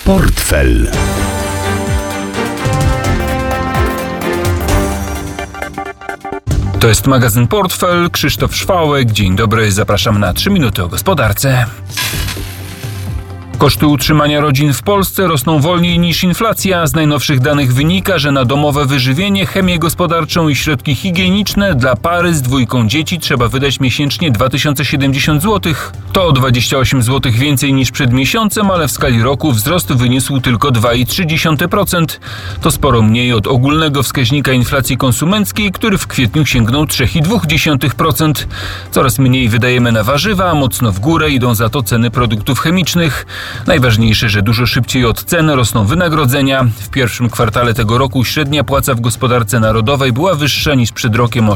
Portfel. To jest magazyn Portfel, Krzysztof Szwałek. Dzień dobry, zapraszam na 3 minuty o gospodarce. Koszty utrzymania rodzin w Polsce rosną wolniej niż inflacja. Z najnowszych danych wynika, że na domowe wyżywienie, chemię gospodarczą i środki higieniczne dla pary z 2 dzieci trzeba wydać miesięcznie 2070 zł. To o 28 zł więcej niż przed miesiącem, ale w skali roku wzrost wyniósł tylko 2,3%. To sporo mniej od ogólnego wskaźnika inflacji konsumenckiej, który w kwietniu sięgnął 3,2%. Coraz mniej wydajemy na warzywa, mocno w górę idą za to ceny produktów chemicznych. Najważniejsze, że dużo szybciej od cen rosną wynagrodzenia. W pierwszym kwartale tego roku średnia płaca w gospodarce narodowej była wyższa niż przed rokiem o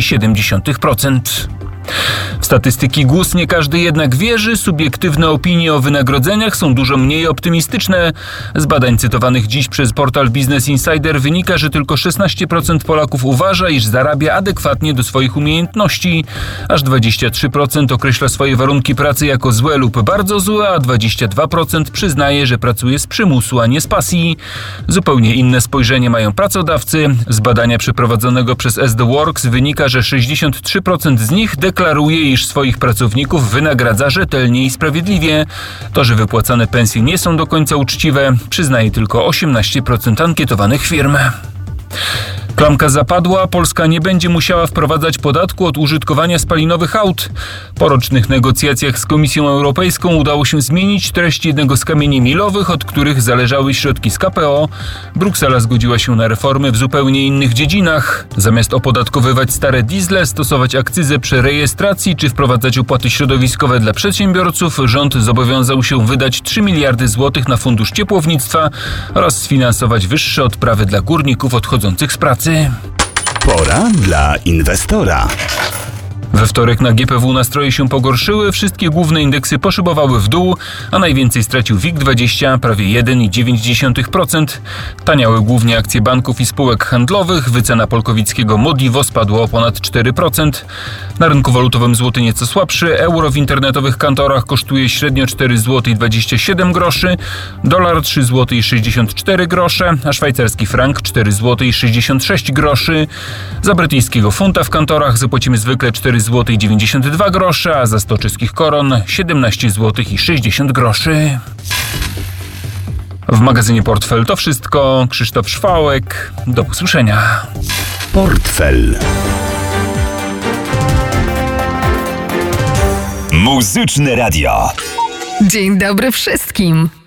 6,7%. W statystyki GUS nie każdy jednak wierzy. Subiektywne opinie o wynagrodzeniach są dużo mniej optymistyczne. Z badań cytowanych dziś przez portal Business Insider wynika, że tylko 16% Polaków uważa, iż zarabia adekwatnie do swoich umiejętności. Aż 23% określa swoje warunki pracy jako złe lub bardzo złe, a 22% przyznaje, że pracuje z przymusu, a nie z pasji. Zupełnie inne spojrzenie mają pracodawcy. Z badania przeprowadzonego przez SD Works wynika, że 63% z nich deklaruje, iż swoich pracowników wynagradza rzetelnie i sprawiedliwie. To, że wypłacane pensje nie są do końca uczciwe, przyznaje tylko 18% ankietowanych firm. Klamka zapadła, Polska nie będzie musiała wprowadzać podatku od użytkowania spalinowych aut. Po rocznych negocjacjach z Komisją Europejską udało się zmienić treść jednego z kamieni milowych, od których zależały środki z KPO. Bruksela zgodziła się na reformy w zupełnie innych dziedzinach. Zamiast opodatkowywać stare diesle, stosować akcyzę przy rejestracji czy wprowadzać opłaty środowiskowe dla przedsiębiorców, rząd zobowiązał się wydać 3 miliardy złotych na fundusz ciepłownictwa oraz sfinansować wyższe odprawy dla górników odchodzących z pracy. Pora dla inwestora. We wtorek na GPW nastroje się pogorszyły, wszystkie główne indeksy poszybowały w dół, a najwięcej stracił WIG20, prawie 1,9%. Taniały głównie akcje banków i spółek handlowych, wycena polkowickiego Modivo spadła o ponad 4%. Na rynku walutowym złoty nieco słabszy, euro w internetowych kantorach kosztuje średnio 4,27 zł, dolar 3,64 zł, a szwajcarski frank 4,66 zł. Za brytyjskiego funta w kantorach zapłacimy zwykle 4,92 zł, a za 100 czeskich koron 17,60 zł. W magazynie Portfel to wszystko. Krzysztof Szwałek. Do usłyszenia. Portfel. Muzyczne Radio. Dzień dobry wszystkim.